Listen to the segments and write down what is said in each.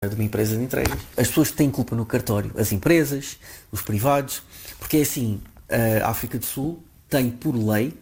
de uma empresa de entregas. As pessoas que têm culpa no cartório, as empresas, os privados, porque é assim, a África do Sul tem por lei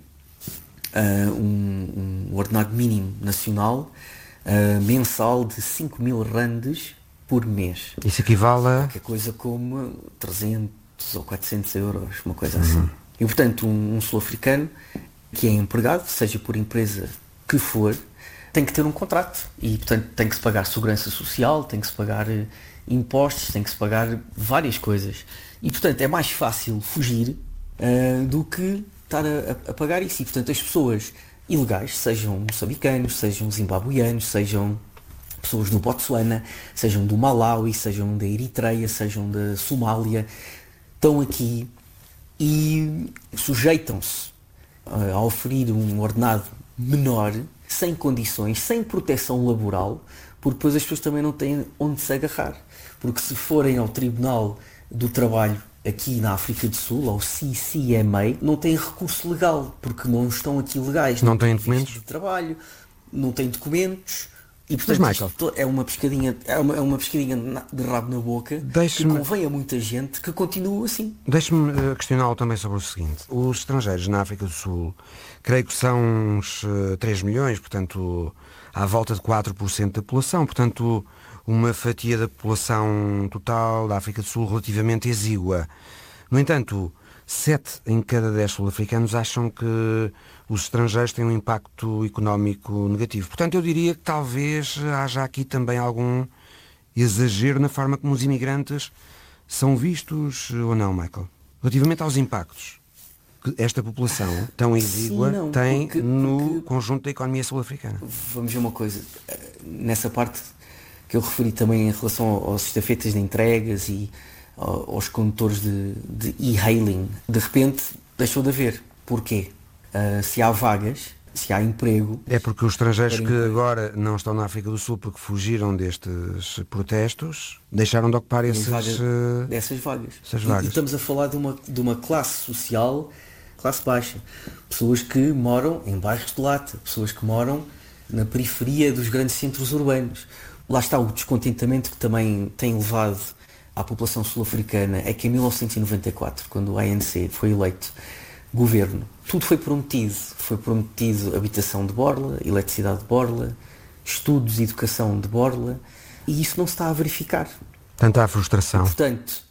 um ordenado mínimo nacional mensal de 5.000 randes por mês. Isso equivale a... Qualquer coisa como 300 ou 400 euros, uma coisa assim. E, portanto, um sul-africano que é empregado, seja por empresa que for, tem que ter um contrato e, portanto, tem que se pagar segurança social, tem que se pagar impostos, tem que se pagar várias coisas. E, portanto, é mais fácil fugir do que estar a pagar isso. E, portanto, as pessoas ilegais, sejam moçambicanos, sejam zimbabuianos, sejam pessoas do Botsuana, sejam do Malawi, sejam da Eritreia, sejam da Somália, estão aqui e sujeitam-se a oferir um ordenado menor, sem condições, sem proteção laboral, porque depois as pessoas também não têm onde se agarrar. Porque se forem ao Tribunal do Trabalho aqui na África do Sul, ao CCMA, não têm recurso legal, porque não estão aqui legais. Não têm documentos de trabalho, não têm documentos. E, portanto, isto é uma pescadinha de rabo na boca que convém a muita gente que continue assim. Deixe-me questioná-lo também sobre o seguinte. Os estrangeiros na África do Sul, creio que são uns 3 milhões, portanto, à volta de 4% da população. Portanto, uma fatia da população total da África do Sul relativamente exígua. No entanto, 7 em cada 10 sul-africanos acham que os estrangeiros têm um impacto económico negativo. Portanto, eu diria que talvez haja aqui também algum exagero na forma como os imigrantes são vistos ou não, Michael? Relativamente aos impactos que esta população tão exígua tem no conjunto da economia sul-africana. Vamos ver uma coisa. Nessa parte que eu referi também em relação aos estafetas de entregas e aos condutores de e-hailing, de repente deixou de haver. Porquê? Se há vagas, se há emprego... É porque os estrangeiros que agora não estão na África do Sul porque fugiram destes protestos, deixaram de ocupar dessas vagas. E estamos a falar de uma classe social, classe baixa. Pessoas que moram em bairros de lata, pessoas que moram na periferia dos grandes centros urbanos. Lá está o descontentamento que também tem levado à população sul-africana. É que em 1994, quando o ANC foi eleito governo, tudo foi prometido. Foi prometido habitação de borla, eletricidade de borla, estudos e educação de borla, e isso não se está a verificar. Tanta frustração. Portanto,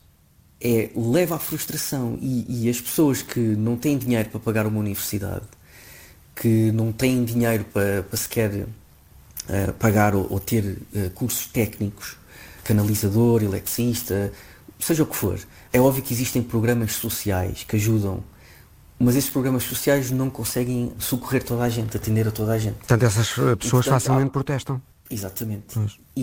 leva à frustração e as pessoas que não têm dinheiro para pagar uma universidade, que não têm dinheiro para sequer pagar ou ter cursos técnicos, canalizador, eletricista, seja o que for. É óbvio que existem programas sociais que ajudam, mas esses programas sociais não conseguem socorrer toda a gente, atender a toda a gente. Portanto, essas pessoas facilmente protestam. Exatamente.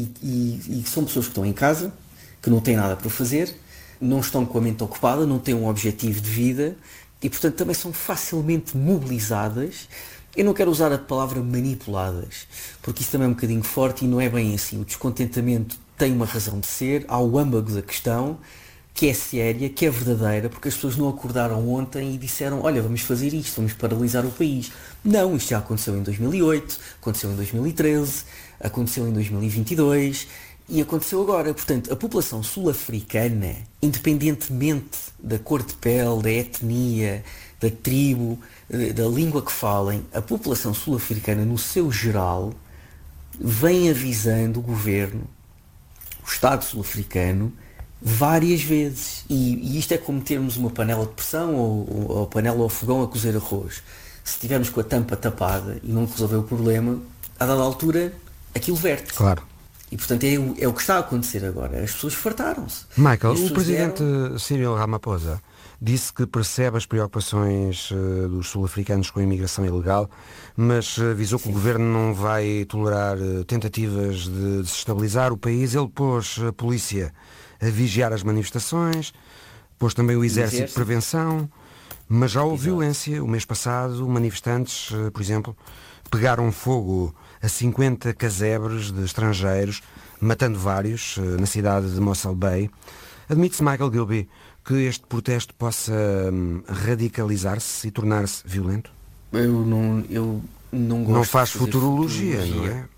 E são pessoas que estão em casa, que não têm nada para fazer, não estão com a mente ocupada, não têm um objetivo de vida e, portanto, também são facilmente mobilizadas. Eu não quero usar a palavra manipuladas, porque isso também é um bocadinho forte e não é bem assim. O descontentamento tem uma razão de ser, há o âmago da questão, que é séria, que é verdadeira, porque as pessoas não acordaram ontem e disseram, olha, vamos fazer isto, vamos paralisar o país. Não, isto já aconteceu em 2008, aconteceu em 2013, aconteceu em 2022 e aconteceu agora. Portanto, a população sul-africana, independentemente da cor de pele, da etnia, da tribo, da língua que falem, a população sul-africana, no seu geral, vem avisando o governo, o Estado sul-africano, várias vezes. E isto é como termos uma panela de pressão ou panela ao fogão a cozer arroz. Se estivermos com a tampa tapada e não resolver o problema, a dada altura, aquilo verte. Claro. E, portanto, é o que está a acontecer agora. As pessoas fartaram-se. Michael, o presidente Cyril Ramaphosa disse que percebe as preocupações dos sul-africanos com a imigração ilegal, mas avisou que o governo não vai tolerar tentativas de desestabilizar o país. Ele pôs a polícia a vigiar as manifestações, pôs também o exército de prevenção, mas já houve violência. O mês passado, manifestantes, por exemplo, pegaram fogo a 50 casebres de estrangeiros, matando vários na cidade de Mossel Bay. Admite-se, Michael Gilby, que este protesto possa radicalizar-se e tornar-se violento? Eu não gosto. Não faz futurologia, não é?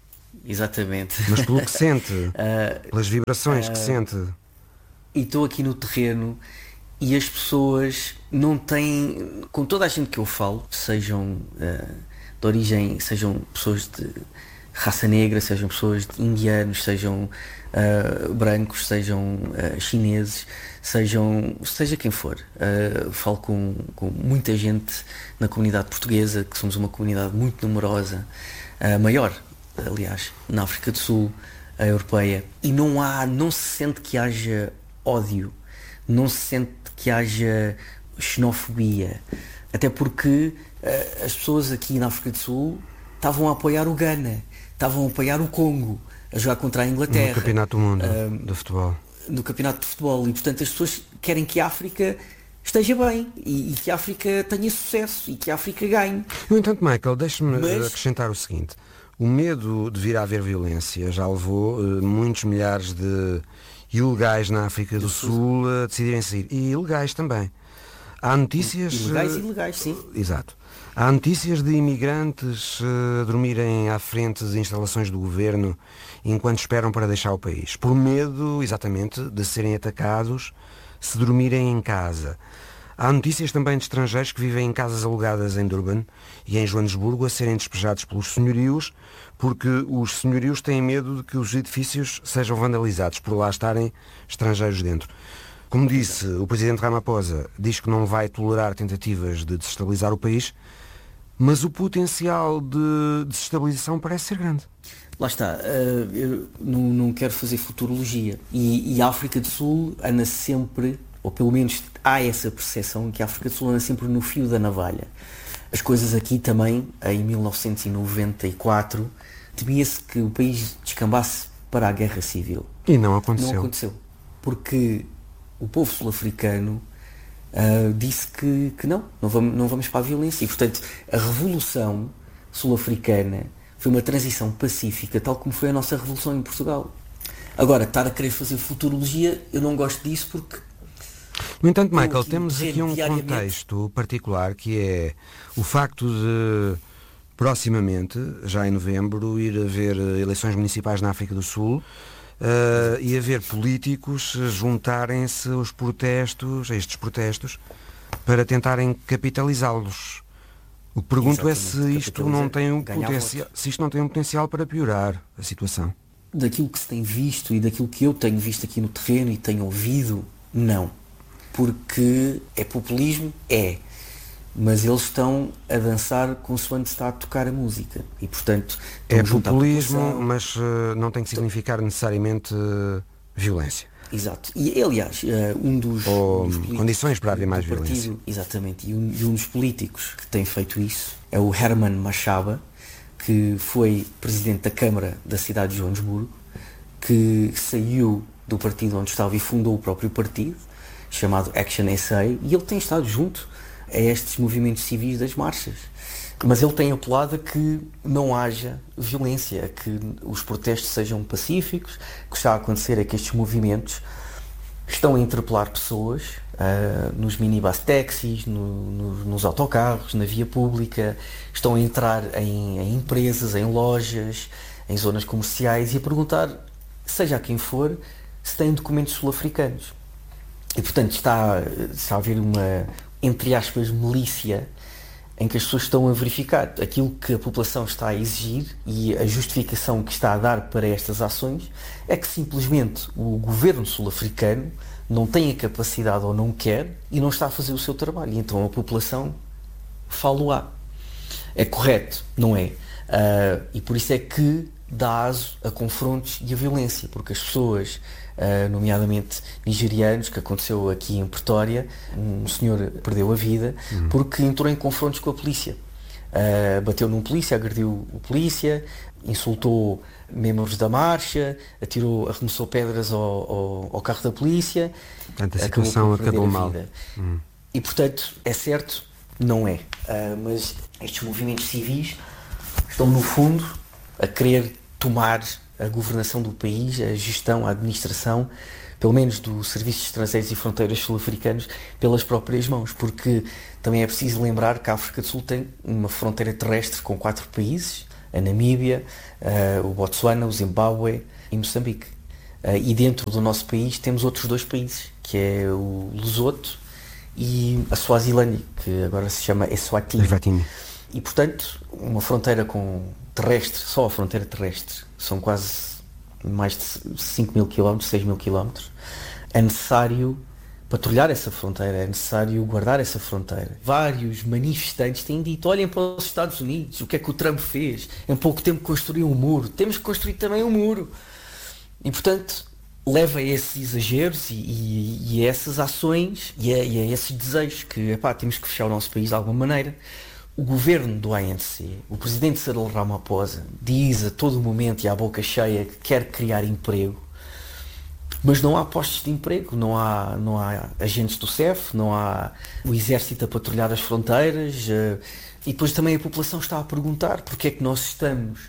exatamente. Mas pelo que sente, pelas vibrações que sente. E estou aqui no terreno e as pessoas não têm, com toda a gente que eu falo, sejam de origem, sejam pessoas de raça negra, sejam pessoas de indianos, sejam brancos, sejam chineses, seja quem for. Falo com muita gente na comunidade portuguesa, que somos uma comunidade muito numerosa, maior, aliás, na África do Sul, a europeia, e não se sente que haja ódio, não se sente que haja xenofobia, até porque as pessoas aqui na África do Sul estavam a apoiar o Ghana, estavam a apoiar o Congo, a jogar contra a Inglaterra. No Campeonato do Mundo de Futebol. No Campeonato de Futebol. E, portanto, as pessoas querem que a África esteja bem e que a África tenha sucesso e que a África ganhe. No entanto, Michael, deixe-me acrescentar o seguinte. O medo de vir a haver violência já levou muitos milhares de ilegais na África do Sul a decidirem sair. E ilegais também. Há notícias... Ilegais e ilegais, sim. Exato. Há notícias de imigrantes dormirem à frente das instalações do governo enquanto esperam para deixar o país, por medo, exatamente, de serem atacados se dormirem em casa. Há notícias também de estrangeiros que vivem em casas alugadas em Durban e em Joanesburgo a serem despejados pelos senhorios, porque os senhorios têm medo de que os edifícios sejam vandalizados por lá estarem estrangeiros dentro. Como disse, o presidente Ramaphosa diz que não vai tolerar tentativas de desestabilizar o país, mas o potencial de desestabilização parece ser grande. Lá está, eu não quero fazer futurologia. E a África do Sul anda sempre, ou pelo menos há essa percepção, que a África do Sul anda sempre no fio da navalha. As coisas aqui também, em 1994, temia-se que o país descambasse para a guerra civil. E não aconteceu. Não aconteceu, porque o povo sul-africano disse que não vamos para a violência. E, portanto, a Revolução Sul-Africana foi uma transição pacífica, tal como foi a nossa Revolução em Portugal. Agora, estar a querer fazer futurologia, eu não gosto disso porque... No entanto, Michael, temos aqui um contexto particular que é o facto de, proximamente, já em novembro, ir haver eleições municipais na África do Sul e haver políticos juntarem-se a estes protestos, para tentarem capitalizá-los. O que pergunto é se isto não tem um potencial para piorar a situação. Daquilo que se tem visto e daquilo que eu tenho visto aqui no terreno e tenho ouvido, não. Porque é populismo? É. Mas eles estão a dançar consoante está a tocar a música. E, portanto, é populismo, mas não tem que significar necessariamente violência. Exato. E, aliás, um dos condições para haver mais violência. Exatamente. E um dos políticos que tem feito isso é o Herman Mashaba, que foi presidente da Câmara da cidade de Joanesburgo, que saiu do partido onde estava e fundou o próprio partido, chamado Action SA, e ele tem estado junto a estes movimentos civis das marchas. Mas ele tem apelado a que não haja violência, a que os protestos sejam pacíficos. O que está a acontecer é que estes movimentos estão a interpelar pessoas nos minibus táxis, nos autocarros, na via pública, estão a entrar em empresas, em lojas, em zonas comerciais e a perguntar, seja a quem for, se têm documentos sul-africanos. E, portanto, está a haver uma, entre aspas, milícia em que as pessoas estão a verificar aquilo que a população está a exigir, e a justificação que está a dar para estas ações é que simplesmente o governo sul-africano não tem a capacidade ou não quer e não está a fazer o seu trabalho. E então a população fala-o-á. É correto? Não é? E por isso é que dá aso a confrontos e a violência, porque as pessoas, nomeadamente nigerianos, que aconteceu aqui em Pretória, um senhor perdeu a vida porque entrou em confrontos com a polícia. Bateu num polícia, agrediu o polícia, insultou membros da marcha, arremessou pedras ao carro da polícia. Portanto, a situação acabou mal. E, portanto, é certo? Não é. Mas estes movimentos civis estão, no fundo, a querer tomar a governação do país, a gestão, a administração, pelo menos dos serviços estrangeiros e fronteiras sul-africanos, pelas próprias mãos, porque também é preciso lembrar que a África do Sul tem uma fronteira terrestre com 4 países, a Namíbia, o Botsuana, o Zimbábue e Moçambique. E dentro do nosso país temos outros 2 países, que é o Lesoto e a Suazilândia, que agora se chama Eswatini. E portanto, uma fronteira terrestre, só a fronteira terrestre, são quase mais de 5 mil quilómetros, 6 mil quilómetros. É necessário patrulhar essa fronteira, é necessário guardar essa fronteira. Vários manifestantes têm dito, olhem para os Estados Unidos, o que é que o Trump fez? Em pouco tempo construiu um muro, temos que construir também um muro. E portanto, leva a esses exageros e a essas ações e a esses desejos que, temos que fechar o nosso país de alguma maneira. O governo do ANC, o presidente Cyril Ramaphosa, diz a todo momento e à boca cheia que quer criar emprego, mas não há postos de emprego, não há agentes do CEF, não há o exército a patrulhar as fronteiras, e depois também a população está a perguntar porque é que nós estamos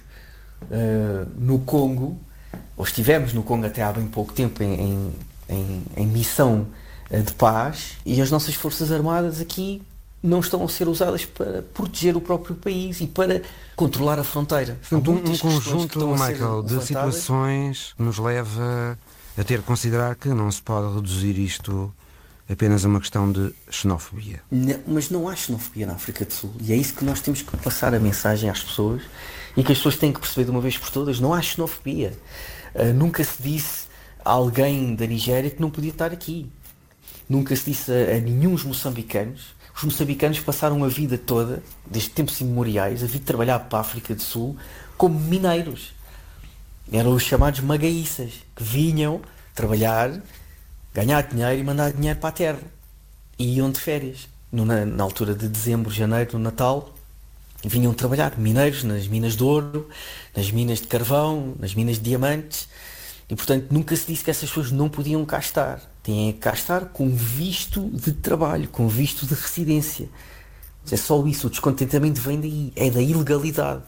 no Congo, ou estivemos no Congo até há bem pouco tempo em missão de paz, e as nossas forças armadas aqui não estão a ser usadas para proteger o próprio país e para controlar a fronteira. Portanto, um conjunto, Michael, de situações nos leva a ter que considerar que não se pode reduzir isto apenas a uma questão de xenofobia. Não, mas não há xenofobia na África do Sul, e é isso que nós temos que passar a mensagem às pessoas e que as pessoas têm que perceber de uma vez por todas. Não há xenofobia. Nunca se disse a alguém da Nigéria que não podia estar aqui. Nunca se disse a nenhum dos moçambicanos. Os moçambicanos passaram a vida toda, desde tempos imemoriais, a vir trabalhar para a África do Sul como mineiros. Eram os chamados magaíças, que vinham trabalhar, ganhar dinheiro e mandar dinheiro para a terra. E iam de férias. Na altura de dezembro, janeiro, no Natal, vinham trabalhar mineiros nas minas de ouro, nas minas de carvão, nas minas de diamantes. E, portanto, nunca se disse que essas pessoas não podiam cá estar. Têm que cá estar com visto de trabalho, com visto de residência. É só isso. O descontentamento vem daí. É da ilegalidade.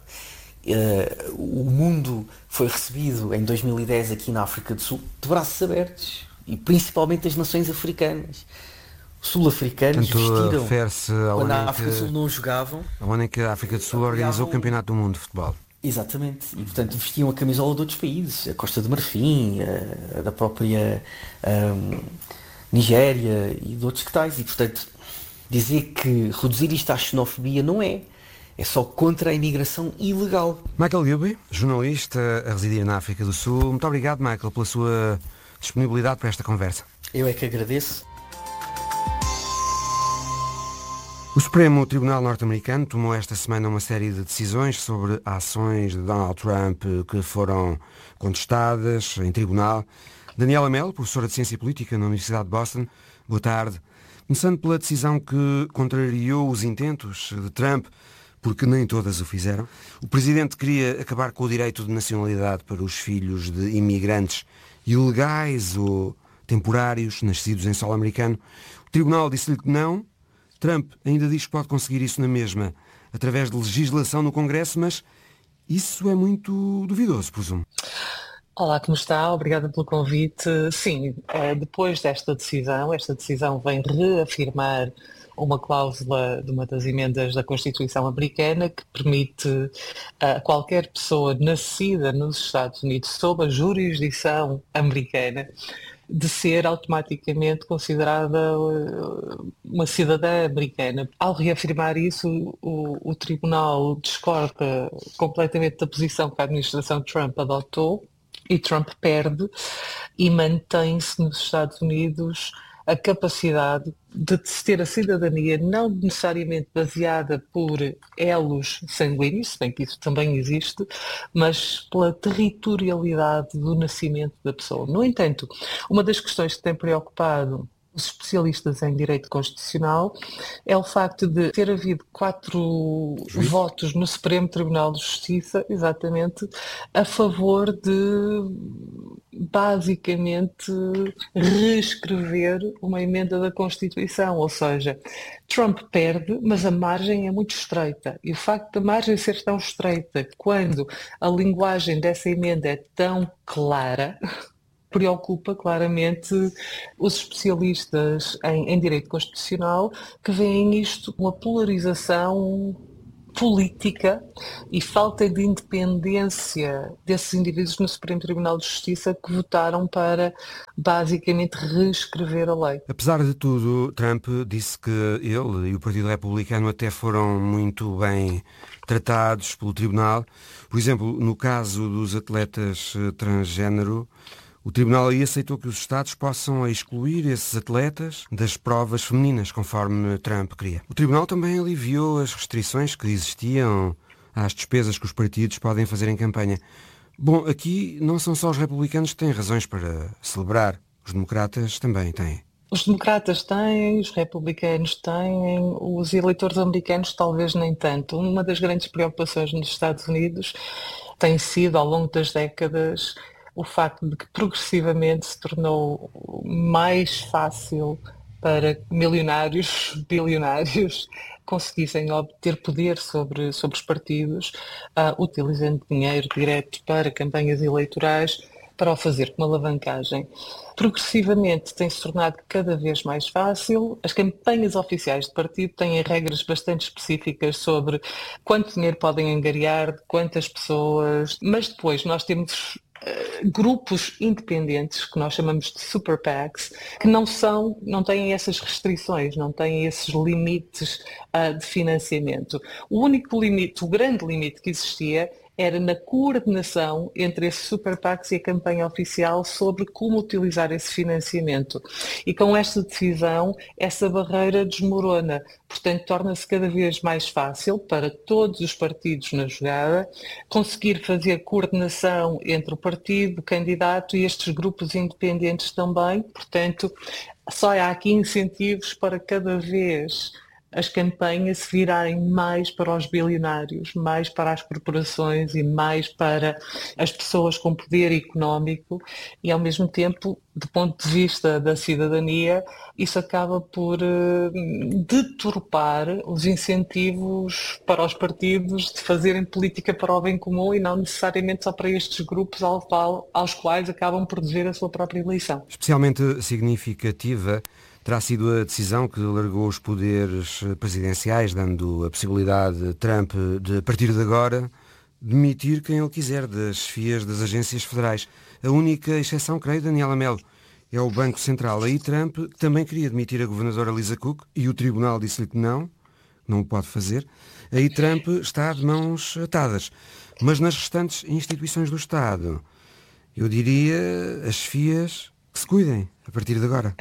O mundo foi recebido em 2010 aqui na África do Sul de braços abertos. E principalmente as nações africanas. Os sul-africanos vestiram quando a África do Sul não jogavam. A ONU em que a África do Sul organizou o Campeonato do Mundo de Futebol. Exatamente, e portanto vestiam a camisola de outros países, a Costa de Marfim, a da própria Nigéria e de outros que tais, e portanto dizer que reduzir isto à xenofobia não é só contra a imigração ilegal. Michael Gilby, jornalista a residir na África do Sul, muito obrigado, Michael, pela sua disponibilidade para esta conversa. Eu é que agradeço. O Supremo Tribunal Norte-Americano tomou esta semana uma série de decisões sobre ações de Donald Trump que foram contestadas em tribunal. Daniela Melo, professora de Ciência Política na Universidade de Boston, boa tarde. Começando pela decisão que contrariou os intentos de Trump, porque nem todas o fizeram. O Presidente queria acabar com o direito de nacionalidade para os filhos de imigrantes ilegais ou temporários, nascidos em solo americano. O Tribunal disse-lhe que não. Trump ainda diz que pode conseguir isso na mesma, através de legislação no Congresso, mas isso é muito duvidoso, presumo. Olá, como está? Obrigada pelo convite. Sim, depois desta decisão, esta decisão vem reafirmar uma cláusula de uma das emendas da Constituição americana que permite a qualquer pessoa nascida nos Estados Unidos sob a jurisdição americana de ser automaticamente considerada uma cidadã americana. Ao reafirmar isso, o Tribunal discorda completamente da posição que a administração Trump adotou e Trump perde e mantém-se nos Estados Unidos a capacidade de ter a cidadania não necessariamente baseada por elos sanguíneos, se bem que isso também existe, mas pela territorialidade do nascimento da pessoa. No entanto, uma das questões que tem preocupado os especialistas em direito constitucional é o facto de ter havido 4 votos no Supremo Tribunal de Justiça, exatamente, a favor de basicamente reescrever uma emenda da Constituição, ou seja, Trump perde, mas a margem é muito estreita. E o facto da margem ser tão estreita, quando a linguagem dessa emenda é tão clara, preocupa claramente os especialistas em direito constitucional que veem isto uma polarização política e falta de independência desses indivíduos no Supremo Tribunal de Justiça que votaram para basicamente reescrever a lei. Apesar de tudo, Trump disse que ele e o Partido Republicano até foram muito bem tratados pelo Tribunal. Por exemplo, no caso dos atletas transgênero, o Tribunal aí aceitou que os Estados possam excluir esses atletas das provas femininas, conforme Trump queria. O Tribunal também aliviou as restrições que existiam às despesas que os partidos podem fazer em campanha. Bom, aqui não são só os republicanos que têm razões para celebrar. Os democratas também têm. Os democratas têm, os republicanos têm, os eleitores americanos talvez nem tanto. Uma das grandes preocupações nos Estados Unidos tem sido, ao longo das décadas, o facto de que progressivamente se tornou mais fácil para milionários, bilionários, conseguissem obter poder sobre os partidos, utilizando dinheiro direto para campanhas eleitorais, para o fazer com uma alavancagem. Progressivamente tem-se tornado cada vez mais fácil. As campanhas oficiais de partido têm regras bastante específicas sobre quanto dinheiro podem angariar, de quantas pessoas, mas depois nós temos grupos independentes, que nós chamamos de super PACs, que não têm essas restrições, não têm esses limites de financiamento. O único limite, o grande limite que existia era na coordenação entre esses super PACs e a campanha oficial sobre como utilizar esse financiamento. E com esta decisão, essa barreira desmorona. Portanto, torna-se cada vez mais fácil para todos os partidos na jogada conseguir fazer coordenação entre o partido, o candidato e estes grupos independentes também. Portanto, só há aqui incentivos para cada vez as campanhas se virarem mais para os bilionários, mais para as corporações e mais para as pessoas com poder económico e, ao mesmo tempo, do ponto de vista da cidadania, isso acaba por deturpar os incentivos para os partidos de fazerem política para o bem comum e não necessariamente só para estes grupos aos quais acabam por dever a sua própria eleição. Especialmente significativa terá sido a decisão que alargou os poderes presidenciais, dando a possibilidade a Trump de, a partir de agora, demitir quem ele quiser das chefias das agências federais. A única exceção, creio, Daniela Melo, é o Banco Central. Aí Trump também queria demitir a governadora Lisa Cook e o Tribunal disse-lhe que não o pode fazer. Aí Trump está de mãos atadas. Mas nas restantes instituições do Estado, eu diria as chefias que se cuidem a partir de agora.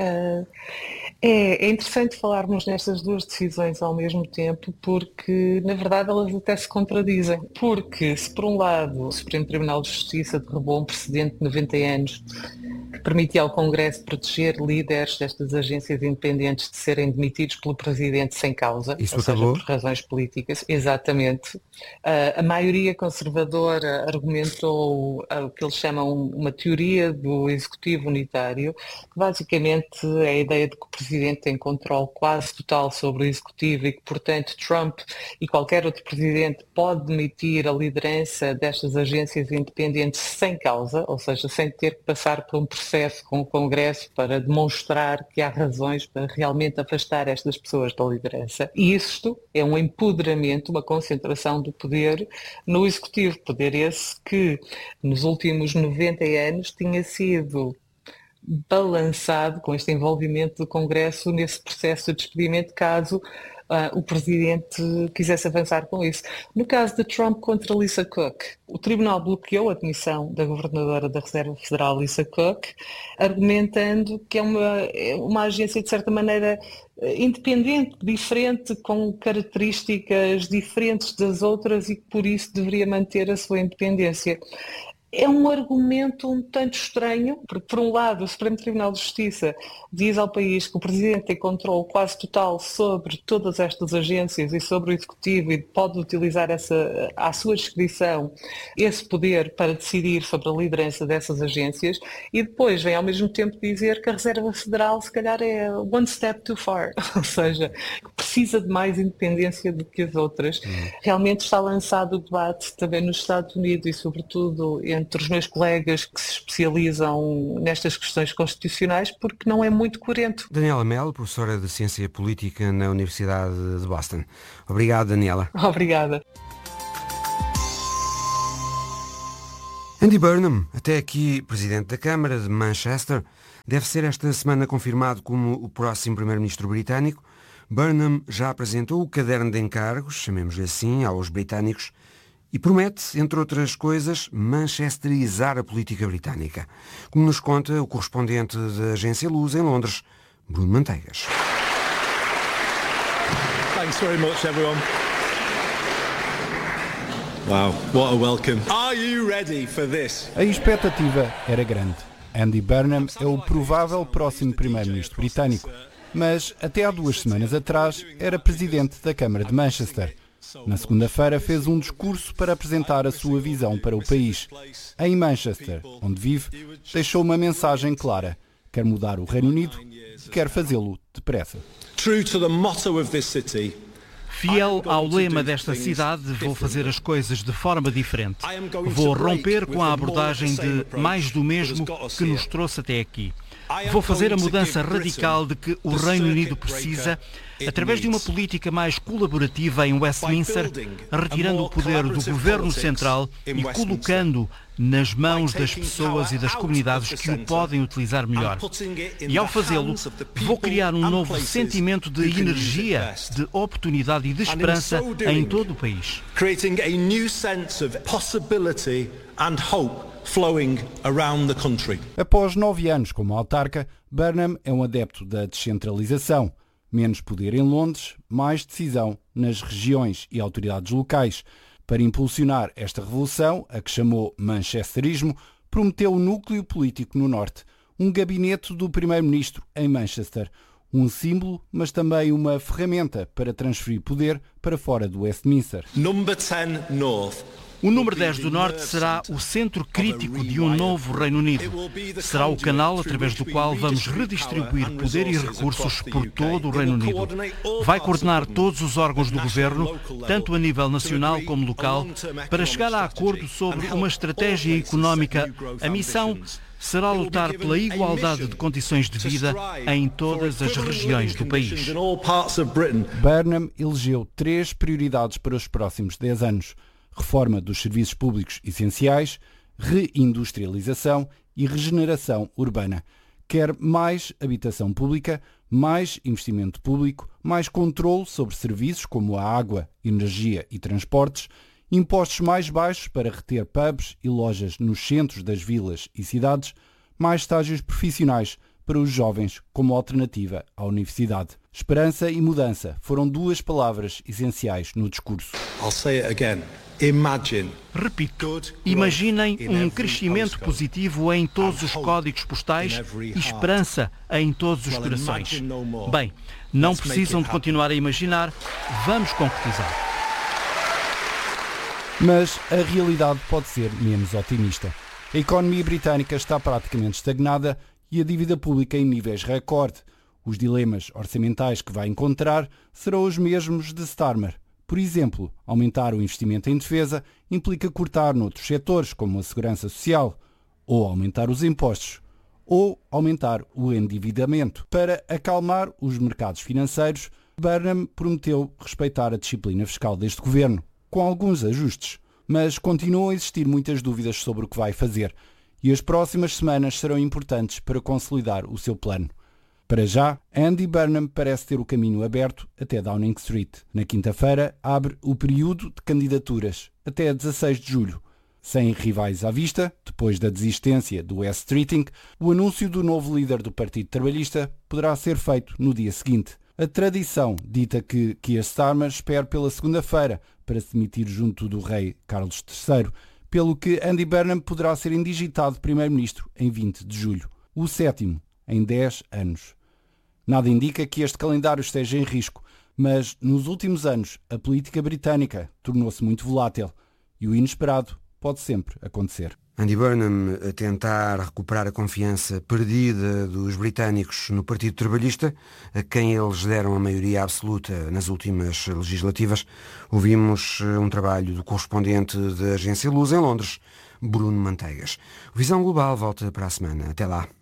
É interessante falarmos nestas duas decisões ao mesmo tempo porque, na verdade, elas até se contradizem. Porque, se por um lado o Supremo Tribunal de Justiça derrubou um precedente de 90 anos que permitia ao Congresso proteger líderes destas agências independentes de serem demitidos pelo Presidente sem causa, Isso ou acabou? seja, por razões políticas. Exatamente. A maioria conservadora argumentou o que eles chamam uma teoria do Executivo Unitário, que basicamente é a ideia de que o Presidente tem controle quase total sobre o Executivo e que, portanto, Trump e qualquer outro Presidente pode demitir a liderança destas agências independentes sem causa, ou seja, sem ter que passar por um processo com o Congresso para demonstrar que há razões para realmente afastar estas pessoas da liderança. E isto é um empoderamento, uma concentração do poder no Executivo. Poder esse que, nos últimos 90 anos, tinha sido balançado com este envolvimento do Congresso nesse processo de despedimento, caso o Presidente quisesse avançar com isso. No caso de Trump contra Lisa Cook, o Tribunal bloqueou a admissão da Governadora da Reserva Federal, Lisa Cook, argumentando que é uma agência, de certa maneira, independente, diferente, com características diferentes das outras e que por isso deveria manter a sua independência. É um argumento um tanto estranho, porque, por um lado, o Supremo Tribunal de Justiça diz ao país que o Presidente tem controle quase total sobre todas estas agências e sobre o Executivo e pode utilizar à sua discrição esse poder para decidir sobre a liderança dessas agências, e depois vem ao mesmo tempo dizer que a Reserva Federal se calhar é one step too far, ou seja, precisa de mais independência do que as outras. Realmente está lançado o debate também nos Estados Unidos e sobretudo entre os meus colegas que se especializam nestas questões constitucionais, porque não é muito coerente. Daniela Melo, professora de Ciência Política na Universidade de Boston. Obrigado, Daniela. Obrigada. Andy Burnham, até aqui presidente da Câmara de Manchester, deve ser esta semana confirmado como o próximo primeiro-ministro britânico. Burnham já apresentou o caderno de encargos, chamemos-lhe assim, aos britânicos, e promete, entre outras coisas, manchesterizar a política britânica, como nos conta o correspondente da agência Luz em Londres, Bruno Manteigas. Thanks very much, everyone. Wow, what a welcome. Are you ready for this? A expectativa era grande. Andy Burnham é o provável próximo primeiro-ministro britânico, mas até há 2 semanas atrás era presidente da Câmara de Manchester. Na segunda-feira fez um discurso para apresentar a sua visão para o país. Em Manchester, onde vive, deixou uma mensagem clara. Quer mudar o Reino Unido e quer fazê-lo depressa. True to the motto of this city. Fiel ao lema desta cidade, vou fazer as coisas de forma diferente. Vou romper com a abordagem de mais do mesmo que nos trouxe até aqui. Vou fazer a mudança radical de que o Reino Unido precisa, através de uma política mais colaborativa em Westminster, retirando o poder do Governo Central e colocando nas mãos das pessoas e das comunidades que o podem utilizar melhor. E ao fazê-lo, vou criar um novo sentimento de energia, de oportunidade e de esperança em todo o país. Creating a new sense of possibility and hope flowing around the country. Após 9 anos como autarca, Burnham é um adepto da descentralização. Menos poder em Londres, mais decisão nas regiões e autoridades locais. Para impulsionar esta revolução, a que chamou manchesterismo, prometeu o núcleo político no norte, um gabinete do primeiro-ministro em Manchester, um símbolo, mas também uma ferramenta para transferir poder para fora do Westminster. Number 10 North. O número 10 do Norte será o centro crítico de um novo Reino Unido. Será o canal através do qual vamos redistribuir poder e recursos por todo o Reino Unido. Vai coordenar todos os órgãos do governo, tanto a nível nacional como local, para chegar a acordo sobre uma estratégia económica. A missão será lutar pela igualdade de condições de vida em todas as regiões do país. Burnham elegeu 3 prioridades para os próximos 10 anos. Reforma dos serviços públicos essenciais, reindustrialização e regeneração urbana. Quer mais habitação pública, mais investimento público, mais controle sobre serviços como a água, energia e transportes, impostos mais baixos para reter pubs e lojas nos centros das vilas e cidades, mais estágios profissionais para os jovens como alternativa à universidade. Esperança e mudança foram 2 palavras essenciais no discurso. I'll say it again. Imagine. Repito, imaginem um crescimento positivo em todos os códigos postais e esperança em todos os corações. Bem, não precisam de continuar a imaginar, vamos concretizar. Mas a realidade pode ser menos otimista. A economia britânica está praticamente estagnada e a dívida pública em níveis recorde. Os dilemas orçamentais que vai encontrar serão os mesmos de Starmer. Por exemplo, aumentar o investimento em defesa implica cortar noutros setores, como a segurança social, ou aumentar os impostos, ou aumentar o endividamento. Para acalmar os mercados financeiros, Burnham prometeu respeitar a disciplina fiscal deste governo, com alguns ajustes, mas continuam a existir muitas dúvidas sobre o que vai fazer, e as próximas semanas serão importantes para consolidar o seu plano. Para já, Andy Burnham parece ter o caminho aberto até Downing Street. Na quinta-feira, abre o período de candidaturas, até 16 de julho. Sem rivais à vista, depois da desistência do West Streeting, o anúncio do novo líder do Partido Trabalhista poderá ser feito no dia seguinte. A tradição dita que Keir Starmer espera pela segunda-feira para se demitir junto do rei Carlos III, pelo que Andy Burnham poderá ser indigitado primeiro-ministro em 20 de julho, o 7º em 10 anos. Nada indica que este calendário esteja em risco, mas nos últimos anos a política britânica tornou-se muito volátil e o inesperado pode sempre acontecer. Andy Burnham a tentar recuperar a confiança perdida dos britânicos no Partido Trabalhista, a quem eles deram a maioria absoluta nas últimas legislativas. Ouvimos um trabalho do correspondente da agência Luz em Londres, Bruno Manteigas. O Visão Global volta para a semana. Até lá.